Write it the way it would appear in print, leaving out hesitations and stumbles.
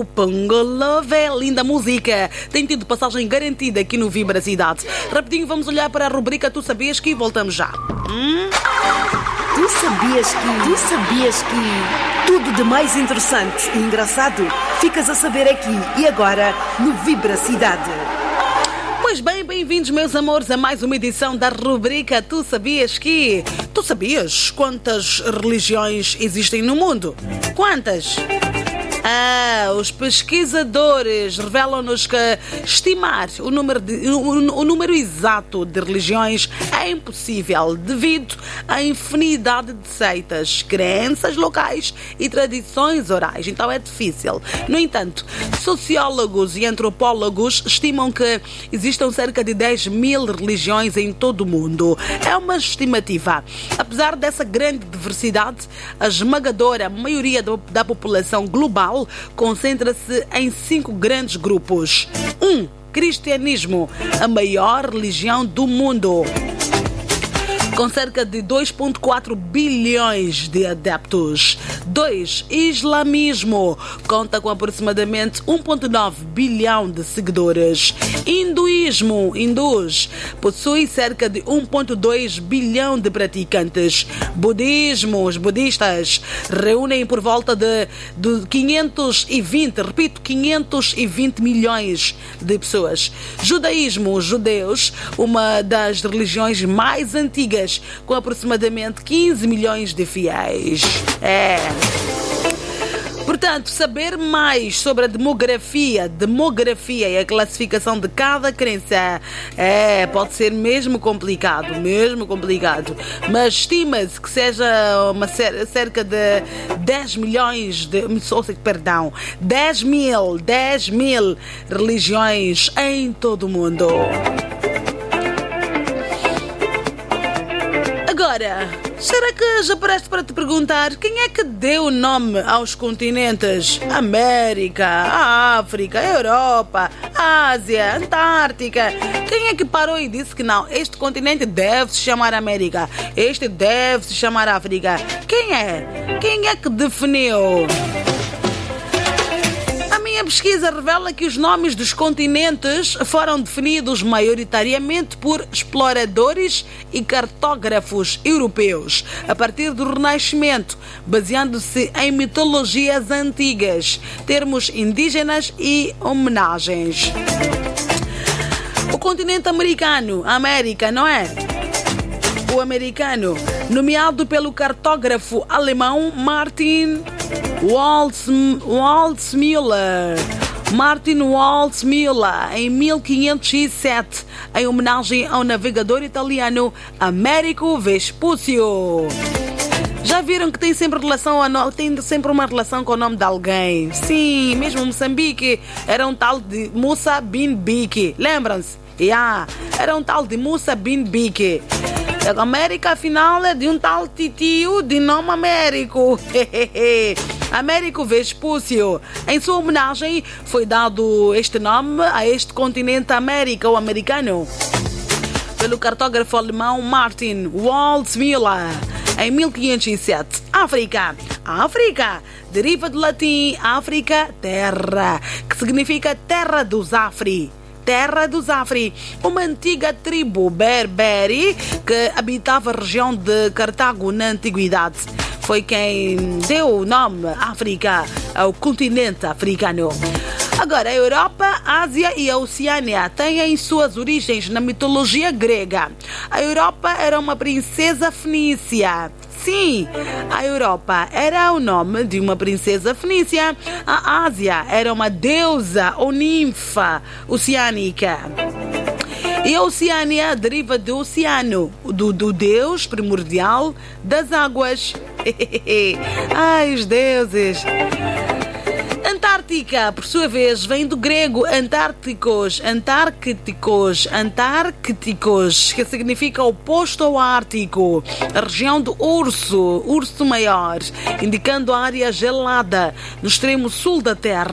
do Pangolove. Linda música. Tem tido passagem garantida aqui no Vibra Cidade. Rapidinho vamos olhar para a rubrica Tu Sabias Que e voltamos já. Tu sabias que tudo de mais interessante e engraçado ficas a saber aqui e agora no Vibra Cidade. Pois bem, bem-vindos meus amores a mais uma edição da rubrica Tu Sabias Que... Tu sabias quantas religiões existem no mundo? Quantas? Os pesquisadores revelam-nos que estimar o número exato de religiões é impossível devido à infinidade de seitas, crenças locais e tradições orais. Então é difícil. No entanto, sociólogos e antropólogos estimam que existam cerca de 10.000 religiões em todo o mundo. É uma estimativa. Apesar dessa grande diversidade, a esmagadora maioria da população global concentra-se em 5 grandes grupos. 1. Cristianismo, a maior religião do mundo, com cerca de 2,4 bilhões de adeptos. 2. Islamismo, conta com aproximadamente 1,9 bilhão de seguidores. Hinduísmo, hindus, possui cerca de 1,2 bilhão de praticantes. Budismo, os budistas, reúnem por volta de 520 milhões de pessoas. Judaísmo, os judeus, uma das religiões mais antigas, com aproximadamente 15 milhões de fiéis. Portanto, saber mais sobre a demografia e a classificação de cada crença pode ser mesmo complicado. Mas estima-se que seja cerca de 10 mil religiões em todo o mundo. Agora, será que já paraste para te perguntar quem é que deu o nome aos continentes? América, a África, a Europa, a Ásia, a Antártica. Quem é que parou e disse que não, este continente deve se chamar América, este deve se chamar África? Quem é? Quem é que definiu? A minha pesquisa revela que os nomes dos continentes foram definidos maioritariamente por exploradores e cartógrafos europeus a partir do Renascimento, baseando-se em mitologias antigas, termos indígenas e homenagens. O continente americano, a América, não é? O americano, nomeado pelo cartógrafo alemão Martin Waldseemüller, em 1507, em homenagem ao navegador italiano Américo Vespúcio. Já viram que tem sempre uma relação com o nome de alguém? Sim, mesmo Moçambique era um tal de Musa bin Biki. Lembram-se? Era um tal de Musa bin Biki. A América, afinal, é de um tal titio de nome Américo. Américo Vespúcio. Em sua homenagem, foi dado este nome a este continente América, o americano, pelo cartógrafo alemão Martin Waldseemüller, em 1507. África. A África deriva do latim África, terra, que significa terra dos Afri. Terra dos Afri, uma antiga tribo berbere que habitava a região de Cartago na antiguidade. Foi quem deu o nome África ao continente africano. Agora, a Europa, a Ásia e a Oceânia têm suas origens na mitologia grega. A Europa era uma princesa fenícia. Sim, a Europa era o nome de uma princesa fenícia. A Ásia era uma deusa ou ninfa oceânica. E a Oceânia deriva do oceano, do deus primordial das águas. Ai, os deuses! Antártica, por sua vez, vem do grego antárticos, que significa oposto ao Ártico, a região do urso maior, indicando a área gelada no extremo sul da Terra.